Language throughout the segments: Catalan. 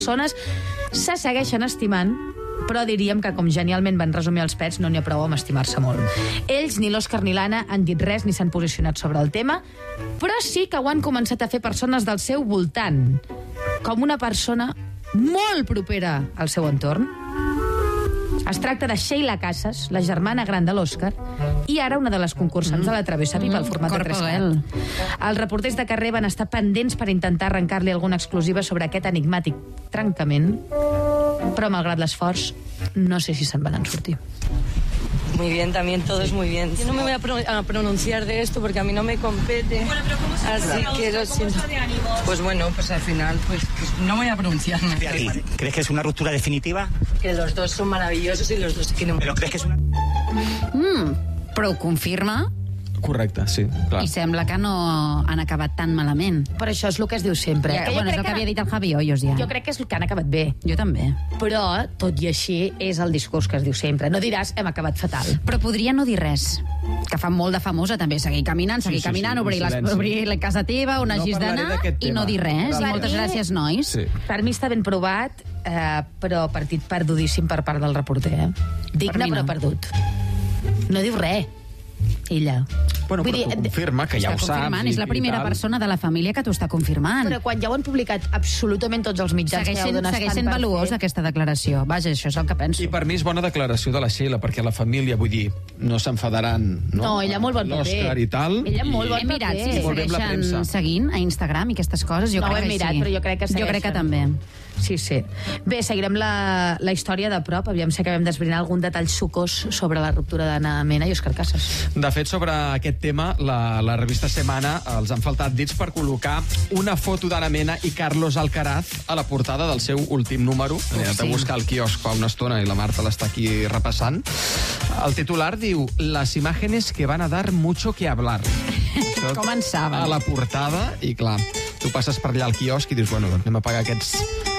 persones se segueixen estimant, però diríem que, com genialment van resumir els pets, no n'hi ha prou amb estimar-se molt. Ells, ni l'Òscar ni l'Anna, han dit res ni s'han posicionat sobre el tema, però sí que ho han començat a fer persones del seu voltant, com una persona molt propera al seu entorn. Es tracta de Sheila Casas, la germana gran de l'Òscar, i ara una de les concursants de la Travessa Viva, al format de 3x. Els reporters de carrer van estar pendents per intentar arrencar-li alguna exclusiva sobre aquest enigmàtic trencament, però malgrat l'esforç, no sé si se'n van sortir. Muy bien, también todo es muy bien. Yo no me voy a pronunciar de esto porque a mí no me compete. Bueno, pero ¿cómo se así que lo siento. De ánimos? Pues bueno, pues al final pues no voy a pronunciarme. ¿Crees que es una ruptura definitiva? Que los dos son maravillosos y los dos se quieren. ¿Pero crees que es una...? Però ho confirma Correcte, sí, clar. i sembla que no han acabat tan malament. Però això és el que es diu sempre. Ja, Que bueno, és el que havia dit el Javi Hoyos ja. Jo crec que és el que han acabat bé. Jo també. Però, tot i així, és el discurs que es diu sempre. No diràs, hem acabat fatal. Però podria no dir res, que fa molt de famosa també, seguir caminant, obrir la casa teva on hagis d'anar i no dir res. I moltes gràcies, nois. Sí. Per mi està ben provat, però partit perdudíssim per part del reporter. Digne, però perdut. No diu res, ella. Bueno, però t'ho confirma, que ja ho saps. Confirmant, és la primera persona de la família que t'ho està confirmant. Però quan ja ho han publicat absolutament tots els mitjans que ja ho donen segueix sent valuós aquesta declaració. Vaja, això és el que penso. I per mi és bona declaració de la Sheila, perquè la família, vull dir, no s'enfadaran, no? No, ella molt bon paper. L'Òscar i tal. Ella molt bon Hem mirat paper. si segueixen seguint a Instagram i aquestes coses. No ho hem mirat, però jo crec que segueixen. Jo crec que també. Sí, sí. Bé, seguirem la història de prop. Aviam si acabem d'esbrinar algun detall sucós sobre la ruptura d'Anna Mena i Òscar Casas. De fet, sobre aquest tema, la revista Semana els han faltat dits per col·locar una foto d'Anna Mena i Carlos Alcaraz a la portada del seu últim número. He anat a buscar el quiosc fa una estona i la Marta l'està aquí repassant. El titular diu: "Las imágenes que van a dar mucho que hablar". Començava. A la portada, i clar, tu passes per allà al quiosc i dius, bueno, doncs anem a pagar aquests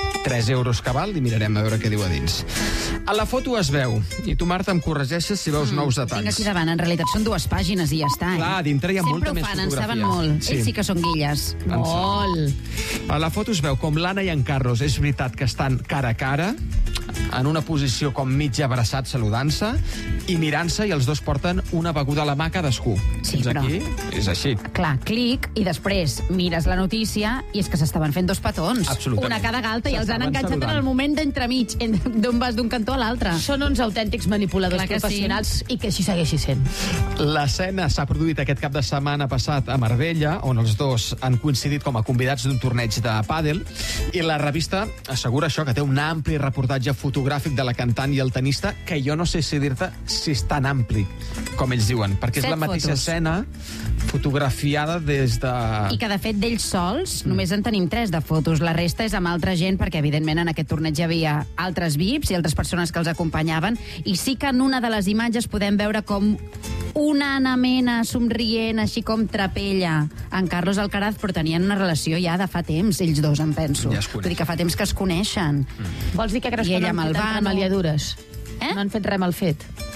3 euros que val i mirarem a veure què diu a dins. A la foto es veu, i tu, Marta, em corregeixes si veus nous Tinc detalls. aquí davant, en realitat són 2 pàgines i ja està. Clar, a dintre hi ha molta més Sempre ho fan, en fotografia. saben molt. Sí. Ells sí que són guilles. Molt. A la foto es veu com l'Anna i en Carlos, és veritat que estan cara a cara, en una posició com mig abraçats saludant-se i mirant-se, i els dos porten una beguda a la mà cadascú. Sí, Fins però- aquí és així. Clar, clic, i després mires la notícia i és que s'estaven fent 2 petons. Absolutament. Una a cada galta i els han S'estaven enganxat en saludant. el moment d'entremig, d'on vas d'un cantó a l'altre. Són uns autèntics manipuladors Clar que professionals i que així segueixi sent. L'escena s'ha produït aquest cap de setmana passat a Marbella, on els dos han coincidit com a convidats d'un torneig de pàdel, i la revista assegura això, que té un ampli reportatge fotogràfic de la cantant i el tenista, que jo no sé si dir-te si és tan ampli, com ells diuen, perquè és 7 la mateixa fotos. escena fotografiada des de... I que, de fet, d'ells sols només en tenim 3 de fotos. La resta és amb altra gent, perquè, evidentment, en aquest torneig hi havia altres VIPs i altres persones que els acompanyaven, i sí que en una de les imatges podem veure com una Anna Mena somrient, així com trapella en Carlos Alcaraz, però tenien una relació ja de fa temps, ells dos, em penso. Ja es coneixen. Vull dir que fa temps que es coneixen. Vols dir que creus I que ella no han amb el fet Vano. entremaliadures? Eh? No han fet res mal fet?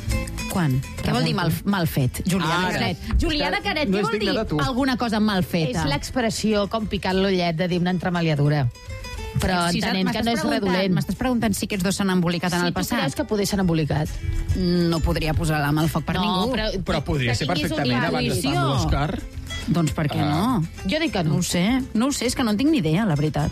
Quan? Què vol dir mal fet? Julià de Caret. Julià de Caret, No què és vol digne dir de tu. alguna cosa mal És feta? l'expressió com picant l'ullet de dir una entremaliadura. Però entenem que no és redolent. M'estàs preguntant si aquests dos s'han embolicat en el Si tu passat? creus que poder s'han embolicat. No podria posar la mà al foc per ningú. Però podria ser tinguis un perfectament abans d'estar amb intuïció. l'Òscar. Doncs per què no? Jo dic que No no. ho sé, és que no en tinc ni idea, la veritat.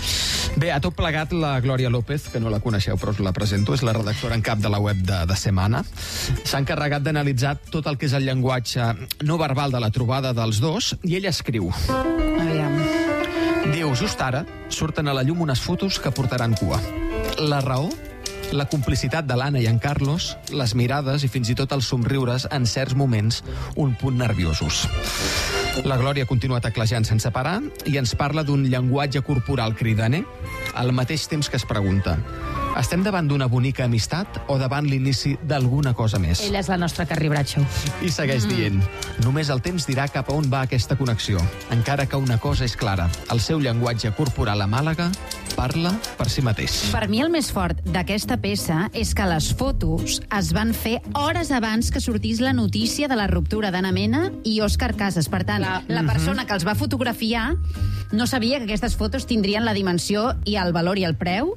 Bé, a tot plegat, la Glòria López, que no la coneixeu però us la presento, és la redactora en cap de la web de Semana. S'ha encarregat d'analitzar tot el que és el llenguatge no verbal de la trobada dels dos, i ella escriu. Aviam. Diu, just ara surten a la llum unes fotos que portaran cua. La raó? La complicitat de l'Anna i en Carlos, les mirades i fins i tot els somriures, en certs moments, un punt nerviosos. La Glòria continua teclejant sense parar i ens parla d'un llenguatge corporal cridaner, al mateix temps que es pregunta: Estem davant d'una bonica amistat o davant l'inici d'alguna cosa més? Ella és la nostra Carrie Bradshaw. I segueix dient, només el temps dirà cap a on va aquesta connexió. Encara que una cosa és clara, el seu llenguatge corporal a Màlaga parla per si mateix. Per mi el més fort d'aquesta peça és que les fotos es van fer hores abans que sortís la notícia de la ruptura d'Anna Mena i Òscar Casas. Per tant, la persona que els va fotografiar no sabia que aquestes fotos tindrien la dimensió i el valor i el preu